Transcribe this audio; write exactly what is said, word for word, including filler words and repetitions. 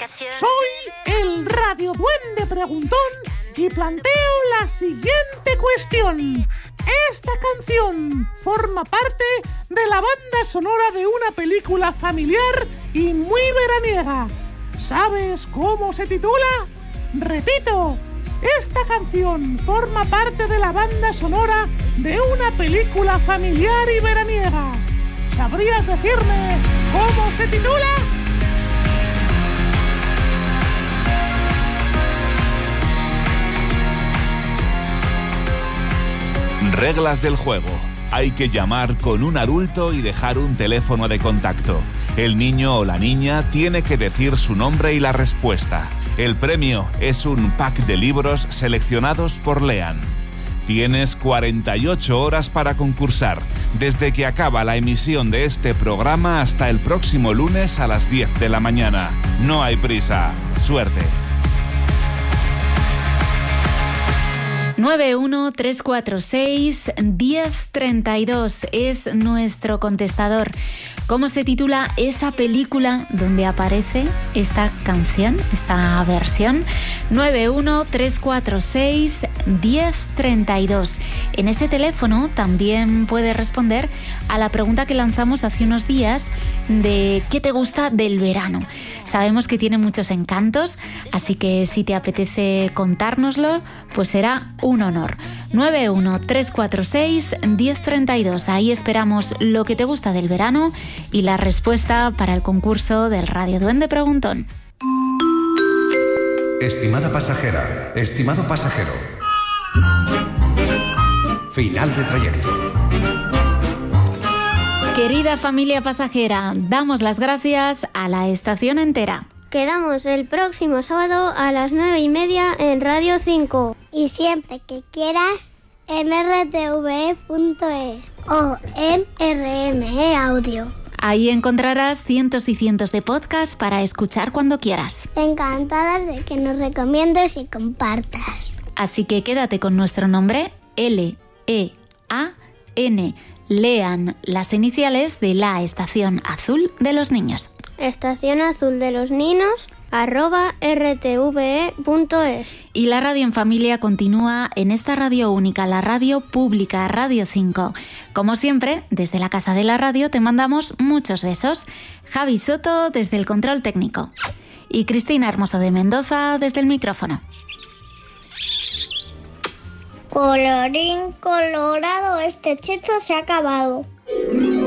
Soy el Radio Duende Preguntón y planteo la siguiente cuestión. Esta canción forma parte de la banda sonora de una película familiar y muy veraniega. ¿Sabes cómo se titula? Repito, esta canción forma parte de la banda sonora de una película familiar y veraniega. ¿Sabrías decirme cómo se titula? Reglas del juego. Hay que llamar con un adulto y dejar un teléfono de contacto. El niño o la niña tiene que decir su nombre y la respuesta. El premio es un pack de libros seleccionados por Lean. Tienes cuarenta y ocho horas para concursar, desde que acaba la emisión de este programa hasta el próximo lunes a las diez de la mañana. No hay prisa. Suerte. nueve uno tres cuatro seis uno cero tres dos es nuestro contestador. ¿Cómo se titula esa película donde aparece esta canción, esta versión? nueve uno tres cuatro seis uno cero tres dos. En ese teléfono también puedes responder a la pregunta que lanzamos hace unos días de ¿qué te gusta del verano? Sabemos que tiene muchos encantos, así que si te apetece contárnoslo, pues será un honor. nueve uno tres cuatro seis uno cero tres dos. Ahí esperamos lo que te gusta del verano y la respuesta para el concurso del Radio Duende Preguntón. Estimada pasajera, estimado pasajero. Final de trayecto. Querida familia pasajera, damos las gracias a la estación entera. Quedamos el próximo sábado a las nueve y media en Radio cinco. Y siempre que quieras en r t v e punto e s o en R M E Audio. Ahí encontrarás cientos y cientos de podcasts para escuchar cuando quieras. Encantadas de que nos recomiendes y compartas. Así que quédate con nuestro nombre, L E A N. Lean las iniciales de la Estación Azul de los Niños. Estación Azul de los Niños, arroba r t v e punto e s. Y la radio en familia continúa en esta radio única, la radio pública, Radio cinco. Como siempre, desde la Casa de la Radio te mandamos muchos besos. Javi Soto desde el control técnico y Cristina Hermoso de Mendoza desde el micrófono. Colorín colorado, este hechizo se ha acabado.